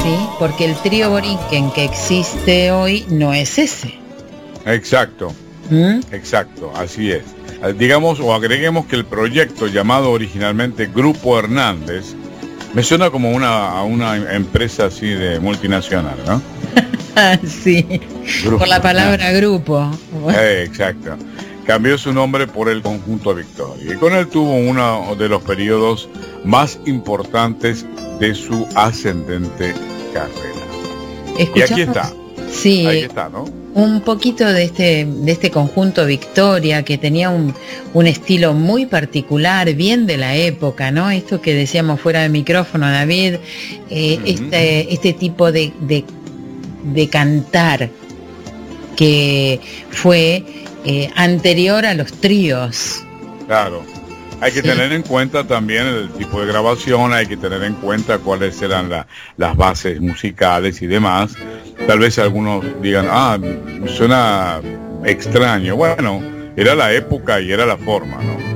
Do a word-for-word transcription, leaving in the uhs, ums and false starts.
Sí, porque el trío Borinquen que existe hoy no es ese. Exacto, ¿Mm? exacto, así es. Digamos, o agreguemos que el proyecto llamado originalmente Grupo Hernández me suena como una, a una empresa así de multinacional, ¿no? Sí, Grupo por la palabra Hernández. grupo. Eh, exacto. Cambió su nombre por el Conjunto Victoria y con él tuvo uno de los periodos más importantes de su ascendente carrera. Escuchamos, y aquí está. Sí, Ahí está, ¿no? un poquito de este, de este Conjunto Victoria que tenía un, un estilo muy particular, bien de la época, ¿no? Esto que decíamos fuera de micrófono, David, eh, uh-huh. este, este tipo de, de, de cantar que fue eh, anterior a los tríos. Claro. Hay que sí. tener en cuenta también el tipo de grabación, hay que tener en cuenta cuáles eran la, las bases musicales y demás. Tal vez algunos digan, ah, suena extraño. Bueno, era la época y era la forma, ¿no?